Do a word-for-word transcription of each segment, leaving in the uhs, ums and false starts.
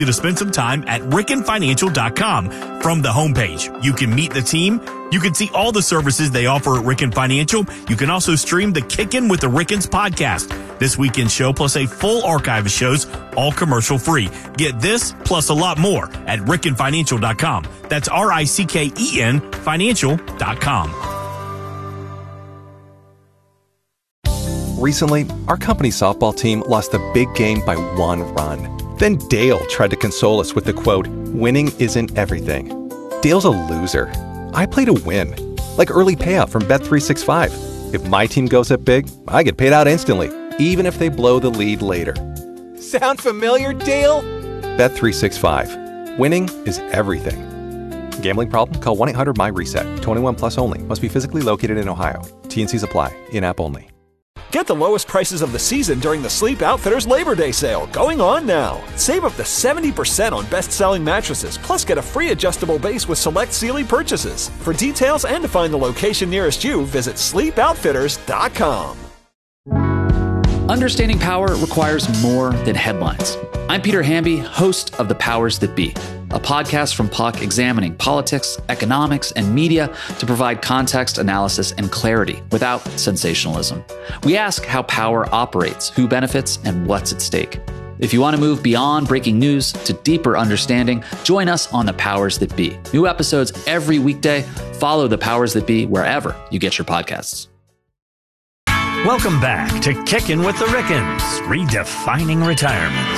to spend some time at ricken financial dot com. From the homepage, you can meet the team. You can see all the services they offer at Ricken Financial. You can also stream the Kickin' with the Rickens podcast, this weekend show, plus a full archive of shows, all commercial free. Get this plus a lot more at ricken financial dot com. That's R I C K E N financial dot com. Recently, our company softball team lost a big game by one run. Then Dale tried to console us with the quote, "Winning isn't everything." Dale's a loser. I play to win, like early payout from Bet three sixty-five. If my team goes up big, I get paid out instantly, even if they blow the lead later. Sound familiar, Dale? Bet three sixty-five. Winning is everything. Gambling problem? Call one eight hundred M Y reset. twenty-one plus only. Must be physically located in Ohio. T and Cs apply. In-app only. Get the lowest prices of the season during the Sleep Outfitters Labor Day sale, going on now. Save up to seventy percent on best-selling mattresses, plus get a free adjustable base with select Sealy purchases. For details and to find the location nearest you, visit sleep outfitters dot com. Understanding power requires more than headlines. I'm Peter Hamby, host of The Powers That Be, a podcast from Puck examining politics, economics, and media to provide context, analysis, and clarity without sensationalism. We ask how power operates, who benefits, and what's at stake. If you want to move beyond breaking news to deeper understanding, join us on The Powers That Be. New episodes every weekday. Follow The Powers That Be wherever you get your podcasts. Welcome back to Kickin' with the Rickens, redefining retirement.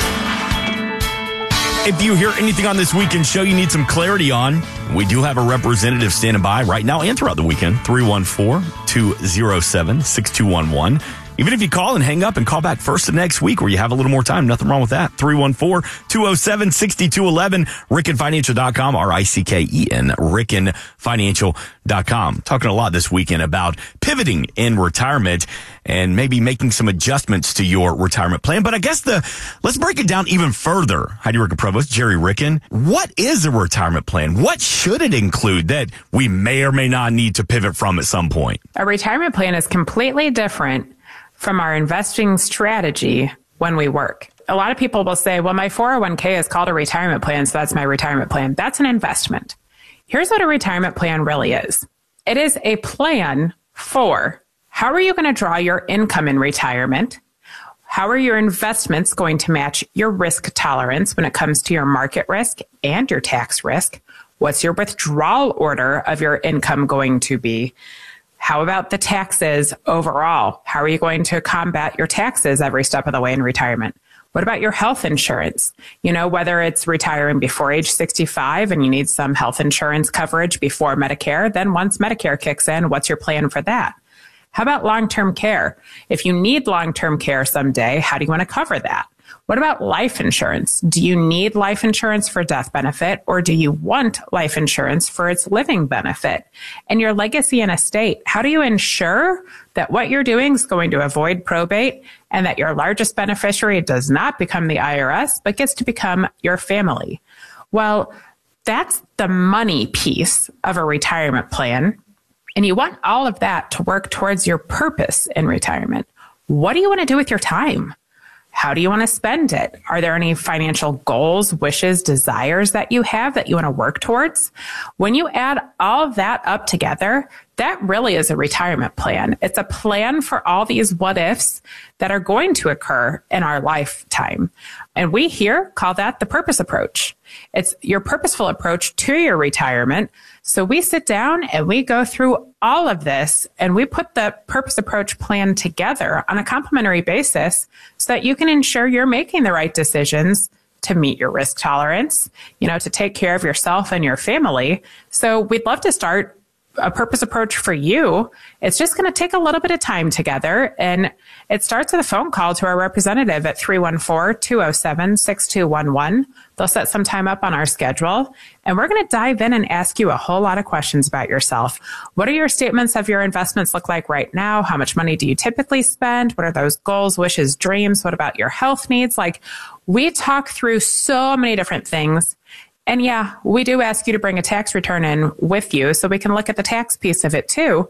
If you hear anything on this weekend show you need some clarity on, we do have a representative standing by right now and throughout the weekend. three one four, two oh seven, six two one one. Even if you call and hang up and call back first of next week where you have a little more time, nothing wrong with that. three one four, two oh seven, six two one one, ricken financial dot com, R I C K E N, ricken financial dot com. Talking a lot this weekend about pivoting in retirement and maybe making some adjustments to your retirement plan. But I guess the let's break it down even further. Heidi Ricken Provost, Jerry Ricken. What is a retirement plan? What should it include that we may or may not need to pivot from at some point? A retirement plan is completely different from our investing strategy when we work. A lot of people will say, well, my four oh one k is called a retirement plan, so that's my retirement plan. That's an investment. Here's what a retirement plan really is. It is a plan for how are you going to draw your income in retirement? How are your investments going to match your risk tolerance when it comes to your market risk and your tax risk? What's your withdrawal order of your income going to be? How about the taxes overall? How are you going to combat your taxes every step of the way in retirement? What about your health insurance? You know, whether it's retiring before age sixty-five and you need some health insurance coverage before Medicare, then once Medicare kicks in, what's your plan for that? How about long-term care? If you need long-term care someday, how do you want to cover that? What about life insurance? Do you need life insurance for death benefit, or do you want life insurance for its living benefit? And your legacy and estate, how do you ensure that what you're doing is going to avoid probate and that your largest beneficiary does not become the I R S, but gets to become your family? Well, that's the money piece of a retirement plan. And you want all of that to work towards your purpose in retirement. What do you want to do with your time? How do you want to spend it? Are there any financial goals, wishes, desires that you have that you want to work towards? When you add all of that up together, that really is a retirement plan. It's a plan for all these what ifs that are going to occur in our lifetime. And we here call that the purpose approach. It's your purposeful approach to your retirement. So we sit down and we go through all of this and we put the purpose approach plan together on a complementary basis so that you can ensure you're making the right decisions to meet your risk tolerance, you know, to take care of yourself and your family. So we'd love to start a purpose approach for you. It's just going to take a little bit of time together. And it starts with a phone call to our representative at three one four, two oh seven, six two one one. They'll set some time up on our schedule. And we're going to dive in and ask you a whole lot of questions about yourself. What are your statements of your investments look like right now? How much money do you typically spend? What are those goals, wishes, dreams? What about your health needs? Like, we talk through so many different things. And yeah, we do ask you to bring a tax return in with you so we can look at the tax piece of it too,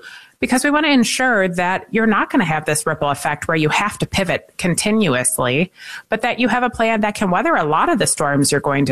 because we want to ensure that you're not going to have this ripple effect where you have to pivot continuously, but that you have a plan that can weather a lot of the storms you're going to